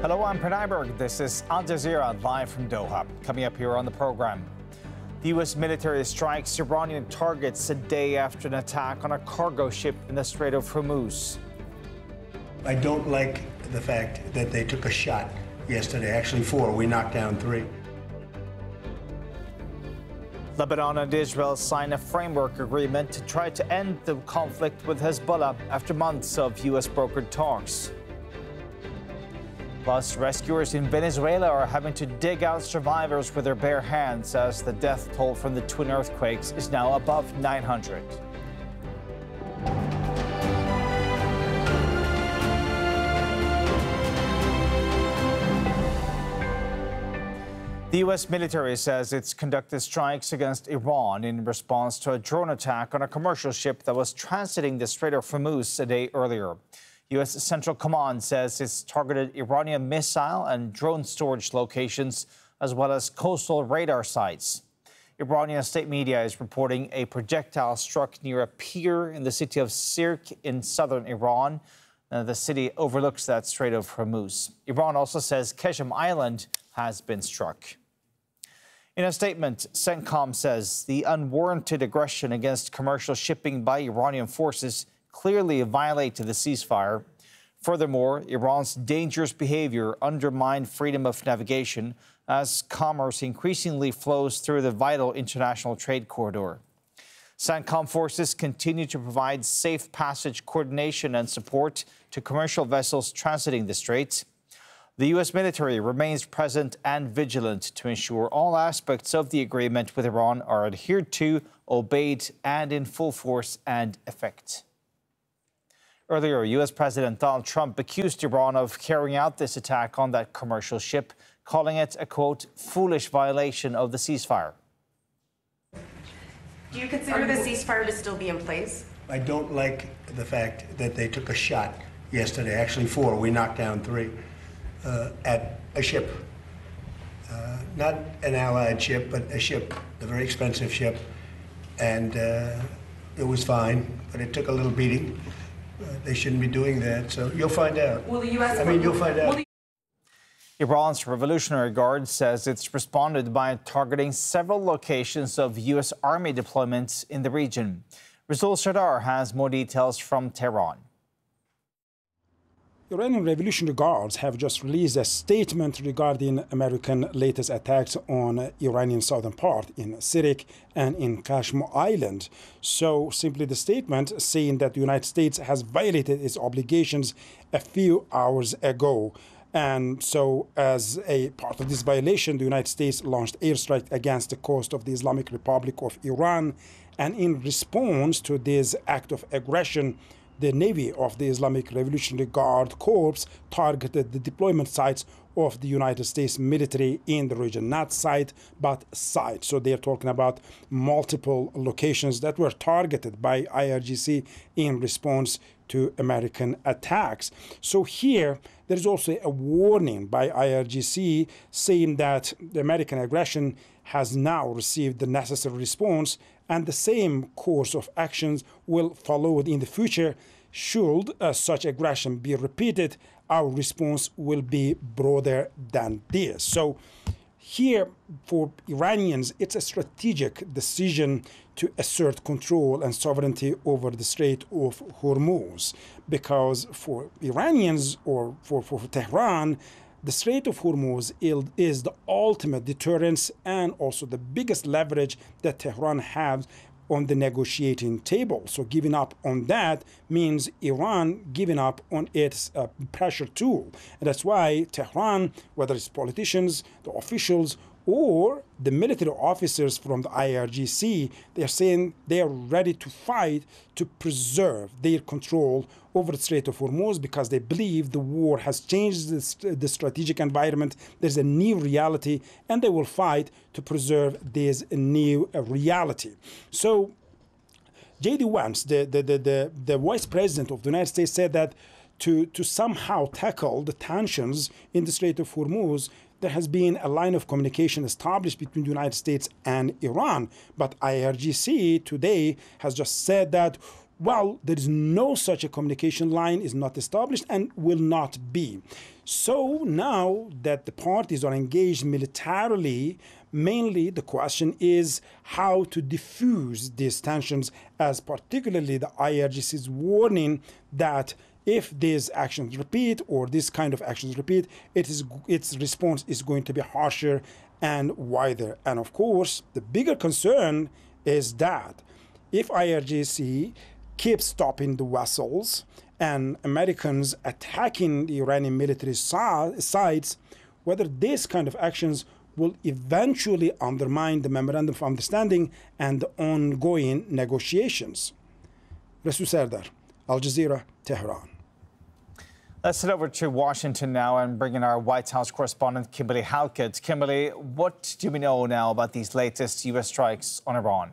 Hello, I'm Pranay Berg. This is Al Jazeera live from Doha. Coming up here on the program, the U.S. military strikes Iranian targets a day after an attack on a cargo ship in the Strait of Hormuz. I don't like the fact that they took a shot yesterday, actually 4. We knocked down 3. Lebanon and Israel sign a framework agreement to try to end the conflict with Hezbollah after months of U.S. brokered talks. Plus, rescuers in Venezuela are having to dig out survivors with their bare hands as the death toll from the twin earthquakes is now above 900. The U.S. military says it's conducted strikes against Iran in response to a drone attack on a commercial ship that was transiting the Strait of Hormuz a day earlier. U.S. Central Command says it's targeted Iranian missile and drone storage locations, as well as coastal radar sites. Iranian state media is reporting a projectile struck near a pier in the city of Sirk in southern Iran. The city overlooks that Strait of Hormuz. Iran also says Keshem Island has been struck. In a statement, CENTCOM says the unwarranted aggression against commercial shipping by Iranian forces clearly violated the ceasefire. Furthermore, Iran's dangerous behavior undermined freedom of navigation as commerce increasingly flows through the vital international trade corridor. CENTCOM forces continue to provide safe passage coordination and support to commercial vessels transiting the strait. The U.S. military remains present and vigilant to ensure all aspects of the agreement with Iran are adhered to, obeyed, and in full force and effect. Earlier, U.S. President Donald Trump accused Iran of carrying out this attack on that commercial ship, calling it a, quote, foolish violation of the ceasefire. Do you consider the ceasefire to still be in place? I don't like the fact that they took a shot yesterday, actually 4. We knocked down 3. At a ship, not an allied ship, but a ship, a very expensive ship, and it was fine, but it took a little beating. They shouldn't be doing that, so you'll find out. Will the U.S. You'll find out. Iran's Revolutionary Guard says it's responded by targeting several locations of U.S. Army deployments in the region. Rizul Sardar has more details from Tehran. Iranian Revolutionary Guards have just released a statement regarding American latest attacks on Iranian southern part in Sirik and in Kashm Island. So simply the statement saying that the United States has violated its obligations a few hours ago. And so as a part of this violation, the United States launched airstrike against the coast of the Islamic Republic of Iran. And in response to this act of aggression, the Navy of the Islamic Revolutionary Guard Corps targeted the deployment sites of the United States military in the region. Not site, but site. So they're talking about multiple locations that were targeted by IRGC in response to American attacks. So here, there's also a warning by IRGC saying that the American aggression has now received the necessary response, and the same course of actions will follow in the future. Should such aggression be repeated, our response will be broader than this. So here, for Iranians, it's a strategic decision to assert control and sovereignty over the Strait of Hormuz, because for Iranians or for Tehran, the Strait of Hormuz is the ultimate deterrence and also the biggest leverage that Tehran has on the negotiating table. So giving up on that means Iran giving up on its pressure tool. And that's why Tehran, whether it's politicians, the officials, or the military officers from the IRGC, they're saying they are ready to fight to preserve their control over the Strait of Hormuz because they believe the war has changed the strategic environment. There's a new reality, and they will fight to preserve this new reality. So J.D. Vance, the vice president of the United States, said that to somehow tackle the tensions in the Strait of Hormuz, there has been a line of communication established between the United States and Iran. But IRGC today has just said that Well, there is no such a communication line, is not established and will not be. So now that the parties are engaged militarily, mainly the question is how to diffuse these tensions, as particularly the IRGC's warning that if these actions repeat or this kind of actions repeat, its response is going to be harsher and wider. And of course, the bigger concern is that if IRGC keeps stopping the vessels and Americans attacking the Iranian military sites, whether these kind of actions will eventually undermine the Memorandum of Understanding and the ongoing negotiations. Rasul Sardar, Al Jazeera, Tehran. Let's head over to Washington now and bring in our White House correspondent, Kimberly Halkett. Kimberly, what do we know now about these latest U.S. strikes on Iran?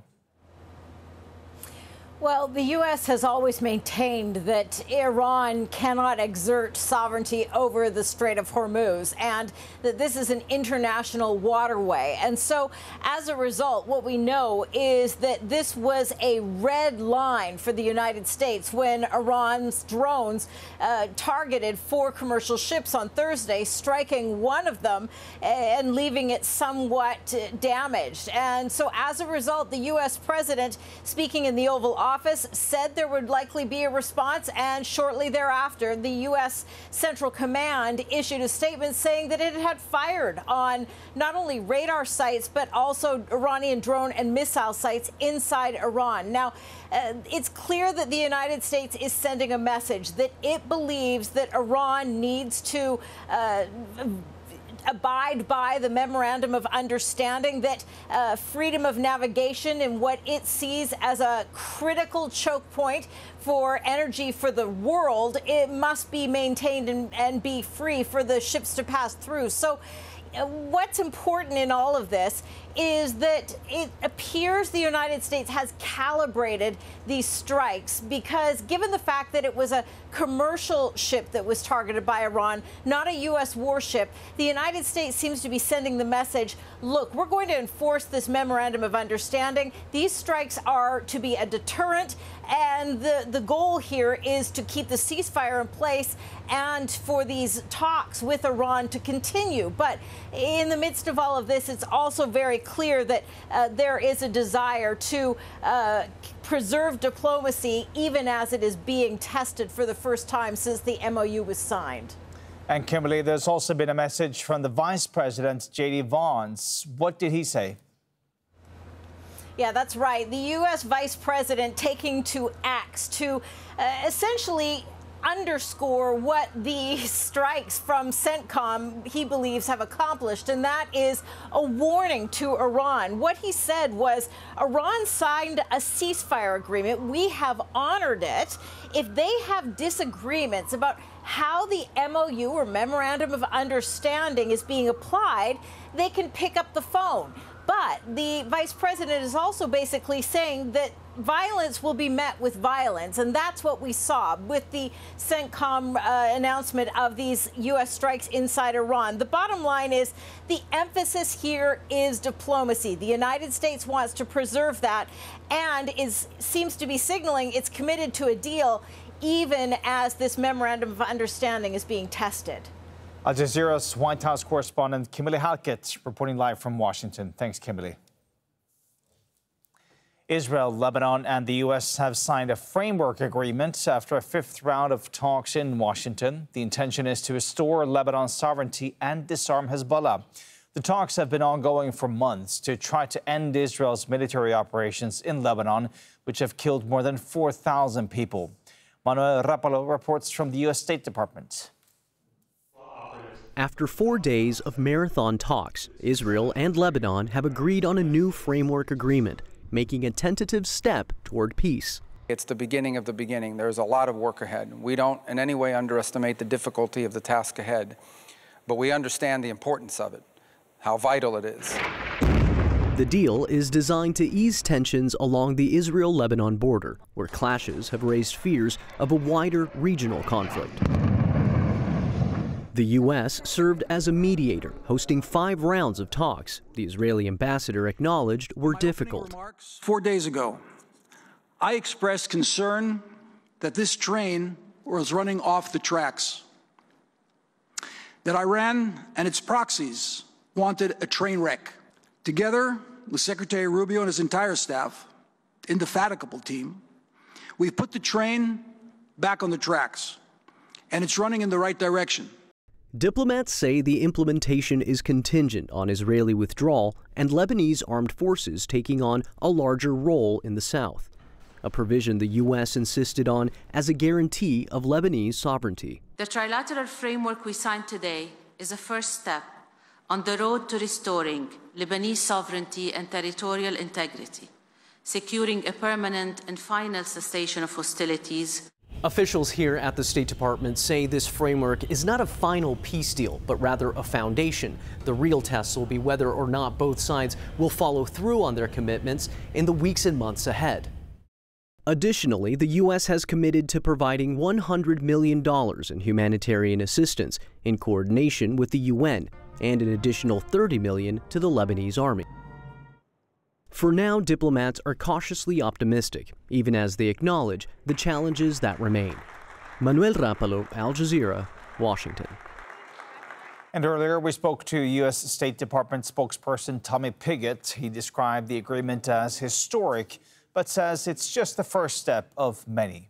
Well, the U.S. has always maintained that Iran cannot exert sovereignty over the Strait of Hormuz and that this is an international waterway. And so, as a result, what we know is that this was a red line for the United States when Iran's drones targeted 4 commercial ships on Thursday, striking one of them and leaving it somewhat damaged. And so, as a result, the U.S. president, speaking in the Oval Office, said there would likely be a response, and shortly thereafter, the U.S. Central Command issued a statement saying that it had fired on not only radar sites, but also Iranian drone and missile sites inside Iran. Now, it's clear that the United States is sending a message that it believes that Iran needs to abide by the Memorandum of Understanding, that freedom of navigation and what it sees as a critical choke point for energy for the world, it must be maintained and be free for the ships to pass through. So what's important in all of this is that it appears the United States has calibrated these strikes, because given the fact that it was a commercial ship that was targeted by Iran, not a U.S. warship, the United States seems to be sending the message, look, we're going to enforce this Memorandum of Understanding. These strikes are to be a deterrent, and the goal here is to keep the ceasefire in place and for these talks with Iran to continue. But in the midst of all of this, it's also very clear that there is a desire to preserve diplomacy, even as it is being tested for the first time since the MOU was signed. And Kimberly, there's also been a message from the Vice President, J.D. Vance. What did he say? Yeah, that's right. The U.S. Vice President taking to X to essentially underscore what the strikes from CENTCOM he believes have accomplished, and that is a warning to Iran. What he said was, Iran signed a ceasefire agreement. We have honored it. If they have disagreements about how the MOU or Memorandum of Understanding is being applied, they can pick up the phone. But the vice president is also basically saying that violence will be met with violence, and that's what we saw with the CENTCOM announcement of these U.S. strikes inside Iran. The bottom line is the emphasis here is diplomacy. The United States wants to preserve that and seems to be signaling it's committed to a deal even as this Memorandum of Understanding is being tested. Al Jazeera's White House correspondent, Kimberly Halkett, reporting live from Washington. Thanks, Kimberly. Israel, Lebanon, and the U.S. have signed a framework agreement after a 5th round of talks in Washington. The intention is to restore Lebanon's sovereignty and disarm Hezbollah. The talks have been ongoing for months to try to end Israel's military operations in Lebanon, which have killed more than 4,000 people. Manuel Rapalo reports from the U.S. State Department. After 4 days of marathon talks, Israel and Lebanon have agreed on a new framework agreement, making a tentative step toward peace. It's the beginning of the beginning. There's a lot of work ahead. We don't in any way underestimate the difficulty of the task ahead, but we understand the importance of it, how vital it is. The deal is designed to ease tensions along the Israel-Lebanon border, where clashes have raised fears of a wider regional conflict. The U.S. served as a mediator, hosting 5 rounds of talks the Israeli ambassador acknowledged were difficult. 4 days ago, I expressed concern that this train was running off the tracks, that Iran and its proxies wanted a train wreck. Together with Secretary Rubio and his entire staff, indefatigable team, we've put the train back on the tracks, and it's running in the right direction. Diplomats say the implementation is contingent on Israeli withdrawal and Lebanese armed forces taking on a larger role in the south, a provision the U.S. insisted on as a guarantee of Lebanese sovereignty. The trilateral framework we signed today is a first step on the road to restoring Lebanese sovereignty and territorial integrity, securing a permanent and final cessation of hostilities. Officials here at the State Department say this framework is not a final peace deal, but rather a foundation. The real test will be whether or not both sides will follow through on their commitments in the weeks and months ahead. Additionally, the U.S. has committed to providing $100 million in humanitarian assistance in coordination with the UN and an additional $30 million to the Lebanese army. For now, diplomats are cautiously optimistic, even as they acknowledge the challenges that remain. Manuel Rapalo, Al Jazeera, Washington. And earlier, we spoke to U.S. State Department spokesperson Tommy Pigott. He described the agreement as historic, but says it's just the first step of many.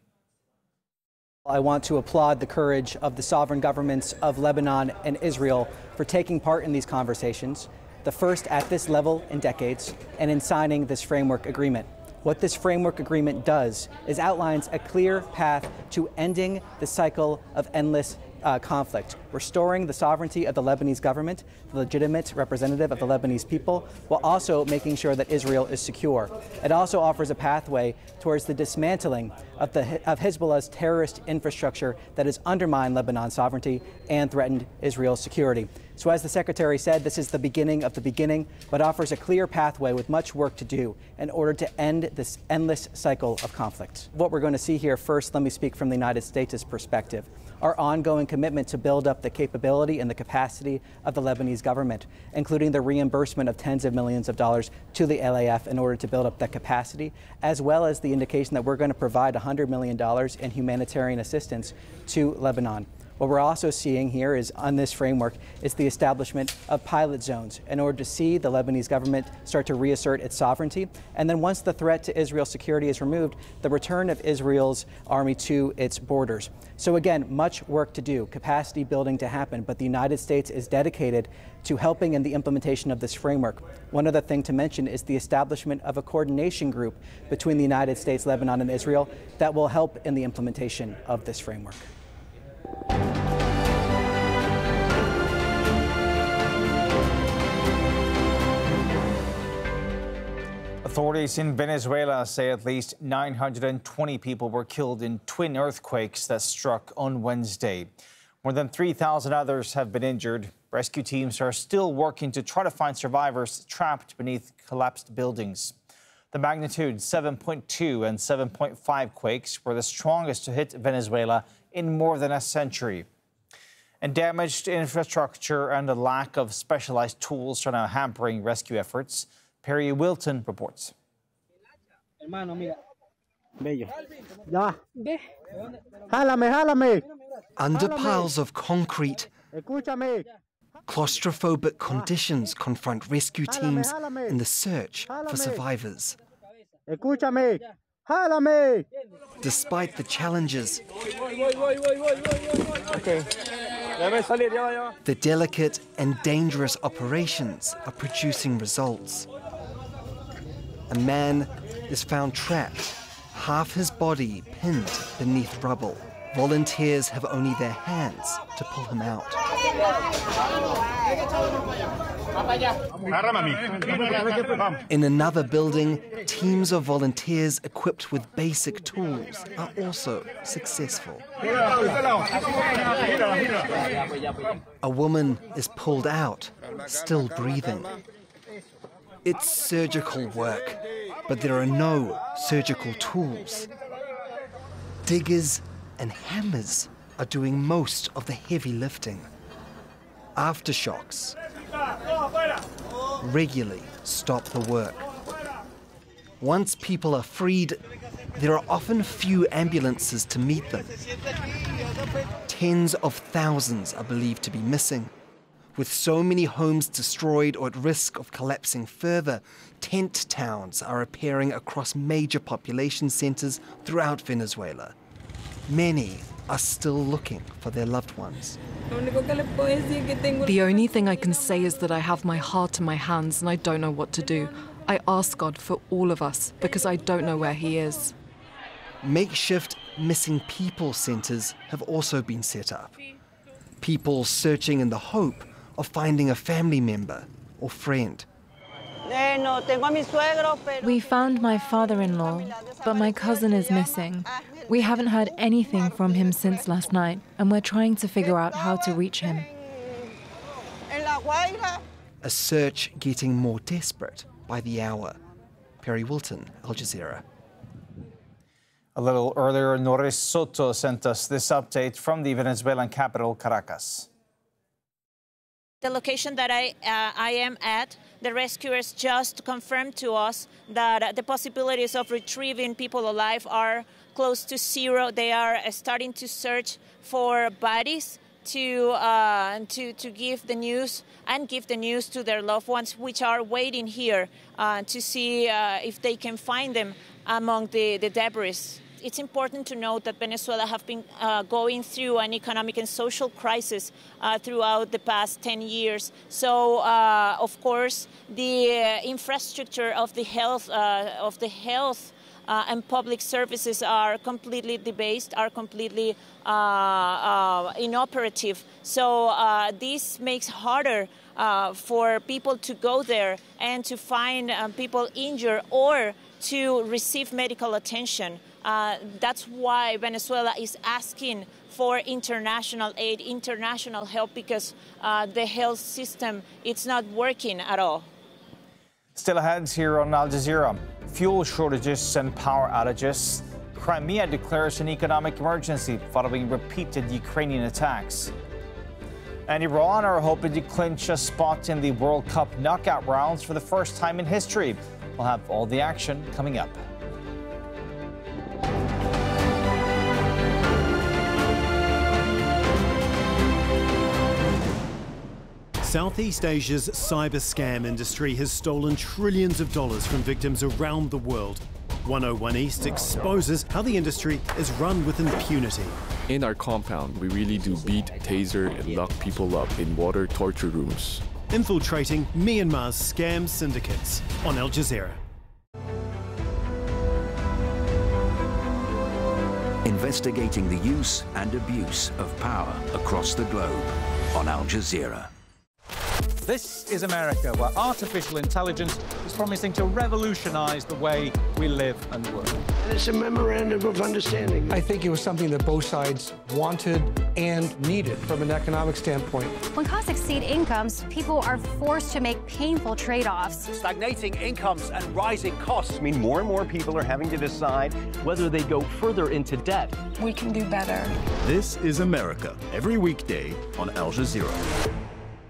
I want to applaud the courage of the sovereign governments of Lebanon and Israel for taking part in these conversations, the first at this level in decades, and in signing this framework agreement. What this framework agreement does is outlines a clear path to ending the cycle of endless conflict, restoring the sovereignty of the Lebanese government, the legitimate representative of the Lebanese people, while also making sure that Israel is secure. It also offers a pathway towards the dismantling of Hezbollah's terrorist infrastructure that has undermined Lebanon's sovereignty and threatened Israel's security. So as the Secretary said, this is the beginning of the beginning, but offers a clear pathway with much work to do in order to end this endless cycle of conflict. What we're going to see here first, let me speak from the United States' perspective. Our ongoing commitment to build up the capability and the capacity of the Lebanese government, including the reimbursement of tens of millions of dollars to the LAF in order to build up that capacity, as well as the indication that we're going to provide $100 million in humanitarian assistance to Lebanon. What we're also seeing here is, on this framework, is the establishment of pilot zones in order to see the Lebanese government start to reassert its sovereignty. And then once the threat to Israel's security is removed, the return of Israel's army to its borders. So again, much work to do, capacity building to happen, but the United States is dedicated to helping in the implementation of this framework. One other thing to mention is the establishment of a coordination group between the United States, Lebanon, and Israel that will help in the implementation of this framework. Authorities in Venezuela say at least 920 people were killed in twin earthquakes that struck on Wednesday. More than 3,000 others have been injured. Rescue teams are still working to try to find survivors trapped beneath collapsed buildings. The magnitude 7.2 and 7.5 quakes were the strongest to hit Venezuela in more than a century. And damaged infrastructure and a lack of specialized tools are now hampering rescue efforts. Perry Wilton reports. Under piles of concrete, claustrophobic conditions confront rescue teams in the search for survivors. Despite the challenges, the delicate and dangerous operations are producing results. A man is found trapped, half his body pinned beneath rubble. Volunteers have only their hands to pull him out. In another building, teams of volunteers equipped with basic tools are also successful. A woman is pulled out, still breathing. It's surgical work, but there are no surgical tools. Diggers and hammers are doing most of the heavy lifting. Aftershocks regularly stop the work. Once people are freed, there are often few ambulances to meet them. Tens of thousands are believed to be missing. With so many homes destroyed or at risk of collapsing further, tent towns are appearing across major population centers throughout Venezuela. Many are still looking for their loved ones. The only thing I can say is that I have my heart in my hands and I don't know what to do. I ask God for all of us because I don't know where He is. Makeshift missing people centers have also been set up. People searching in the hope of finding a family member or friend. We found my father-in-law, but my cousin is missing. We haven't heard anything from him since last night, and we're trying to figure out how to reach him. A search getting more desperate by the hour. Perry Wilton, Al Jazeera. A little earlier, Norris Soto sent us this update from the Venezuelan capital, Caracas. The location that I am at, the rescuers just confirmed to us that the possibilities of retrieving people alive are close to zero. They are starting to search for bodies to give the news and give the news to their loved ones, which are waiting here to see if they can find them among the debris. It's important to note that Venezuela have been going through an economic and social crisis throughout the past 10 years. So, of course, the infrastructure of the health and public services are completely debased, are completely inoperative. So this makes harder for people to go there and to find people injured or to receive medical attention. That's why Venezuela is asking for international aid, international help, because the health system, it's not working at all. Still ahead here on Al Jazeera, fuel shortages and power outages. Crimea declares an economic emergency following repeated Ukrainian attacks. And Iran are hoping to clinch a spot in the World Cup knockout rounds for the first time in history. We'll have all the action coming up. Southeast Asia's cyber scam industry has stolen trillions of dollars from victims around the world. 101 East exposes how the industry is run with impunity. In our compound, we really do beat, taser, and lock people up in water torture rooms. Infiltrating Myanmar's scam syndicates on Al Jazeera. Investigating the use and abuse of power across the globe on Al Jazeera. This is America, where artificial intelligence is promising to revolutionize the way we live and work. It's a memorandum of understanding. I think it was something that both sides wanted and needed from an economic standpoint. When costs exceed incomes, people are forced to make painful trade-offs. Stagnating incomes and rising costs mean more and more people are having to decide whether they go further into debt. We can do better. This is America, every weekday on Al Jazeera.